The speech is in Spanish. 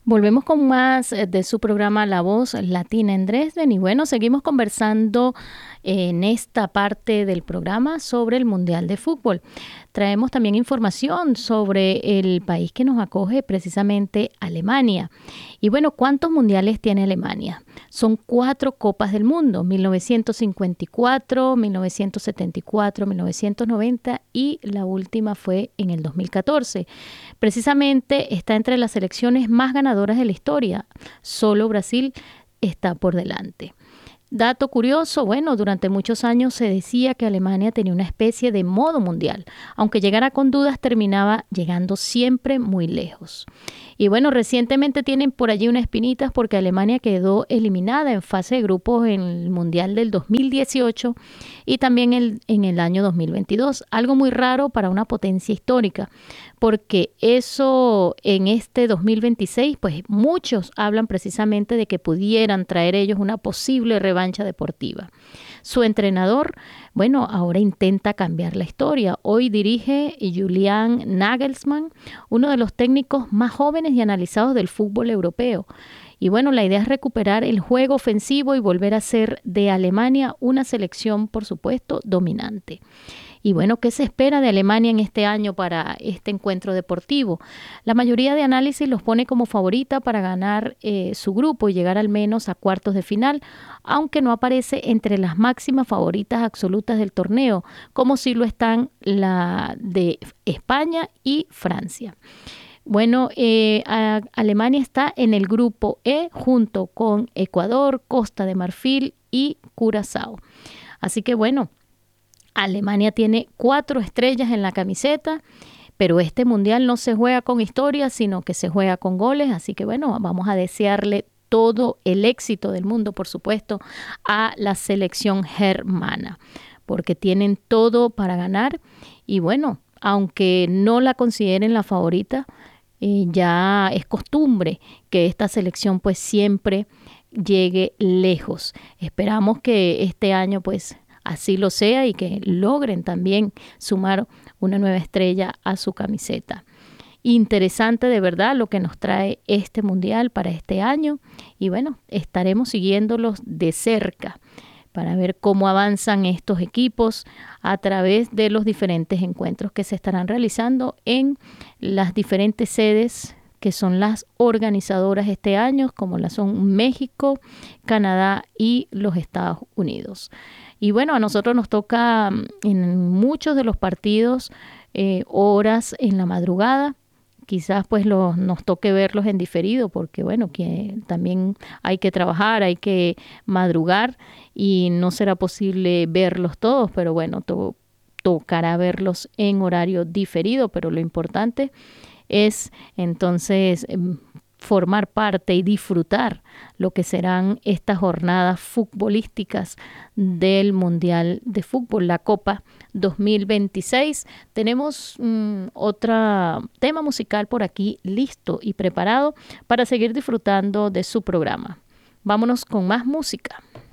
Volvemos con más de su programa La Voz Latina en Dresden y bueno, seguimos conversando en esta parte del programa sobre el Mundial de Fútbol. Traemos también información sobre el país que nos acoge, precisamente Alemania. Y bueno, ¿cuántos mundiales tiene Alemania? Son 4 Copas del Mundo, 1954, 1974, 1990 y la última fue en el 2014. Precisamente está entre las selecciones más ganadoras de la historia. Solo Brasil está por delante. Dato curioso, bueno, durante muchos años se decía que Alemania tenía una especie de modo mundial. Aunque llegara con dudas, terminaba llegando siempre muy lejos. Y bueno, recientemente tienen por allí unas espinitas porque Alemania quedó eliminada en fase de grupos en el Mundial del 2018 y también en el año 2022. Algo muy raro para una potencia histórica, porque eso en este 2026, pues muchos hablan precisamente de que pudieran traer ellos una posible revancha deportiva. Su entrenador, bueno, ahora intenta cambiar la historia. Hoy dirige Julian Nagelsmann, uno de los técnicos más jóvenes y analizados del fútbol europeo. Y bueno, la idea es recuperar el juego ofensivo y volver a ser de Alemania una selección, por supuesto, dominante. Y bueno, ¿qué se espera de Alemania en este año para este encuentro deportivo? La mayoría de análisis los pone como favorita para ganar su grupo y llegar al menos a cuartos de final, aunque no aparece entre las máximas favoritas absolutas del torneo, como sí lo están la de España y Francia. Bueno, Alemania está en el grupo E junto con Ecuador, Costa de Marfil y Curazao. Así que bueno, Alemania tiene 4 estrellas en la camiseta, pero este mundial no se juega con historia, sino que se juega con goles. Así que bueno, vamos a desearle todo el éxito del mundo, por supuesto, a la selección germana, porque tienen todo para ganar. Y bueno, aunque no la consideren la favorita, ya es costumbre que esta selección pues siempre llegue lejos. Esperamos que este año pues así lo sea y que logren también sumar una nueva estrella a su camiseta. Interesante de verdad lo que nos trae este mundial para este año y bueno, estaremos siguiéndolos de cerca para ver cómo avanzan estos equipos a través de los diferentes encuentros que se estarán realizando en las diferentes sedes que son las organizadoras este año, como las son México, Canadá y los Estados Unidos. Y bueno, a nosotros nos toca en muchos de los partidos horas en la madrugada. Quizás pues nos toque verlos en diferido porque bueno, que también hay que trabajar, hay que madrugar y no será posible verlos todos, pero bueno, tocará verlos en horario diferido, pero lo importante es entonces formar parte y disfrutar lo que serán estas jornadas futbolísticas del Mundial de Fútbol, la Copa 2026. Tenemos otro tema musical por aquí listo y preparado para seguir disfrutando de su programa. Vámonos con más música.